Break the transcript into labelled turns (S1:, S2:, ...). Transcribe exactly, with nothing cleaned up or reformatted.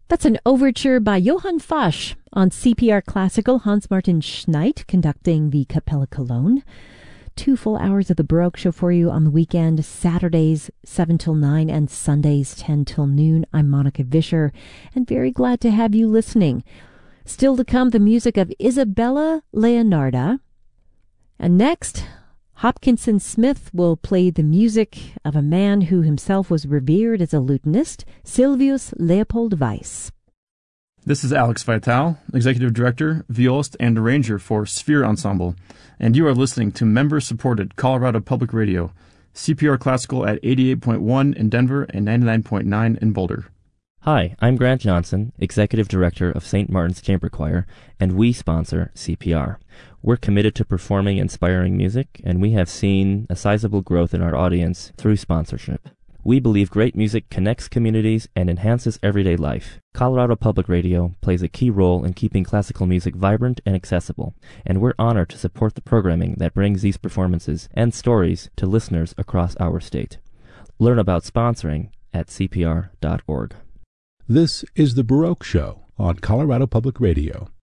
S1: That's an overture by Johann Fasch on C P R Classical. Hans-Martin Schneid conducting the Capella Cologne. Two full hours of the Baroque Show for you on the weekend, Saturdays seven till nine and Sundays ten till noon. I'm Monica Vischer, and very glad to have you listening. Still to come, the music of Isabella Leonarda. And next, Hopkinson Smith will play the music of a man who himself was revered as a lutenist, Silvius Leopold Weiss.
S2: This is Alex Vital, Executive Director, Violist, and Arranger for Sphere Ensemble, and you are listening to member-supported Colorado Public Radio, C P R Classical at eighty-eight point one in Denver and ninety-nine point nine in Boulder.
S3: Hi, I'm Grant Johnson, Executive Director of Saint Martin's Chamber Choir, and we sponsor C P R. We're committed to performing inspiring music, and we have seen a sizable growth in our audience through sponsorship. We believe great music connects communities and enhances everyday life. Colorado Public Radio plays a key role in keeping classical music vibrant and accessible, and we're honored to support the programming that brings these performances and stories to listeners across our state. Learn about sponsoring at c p r dot org.
S4: This is the Baroque Show on Colorado Public Radio.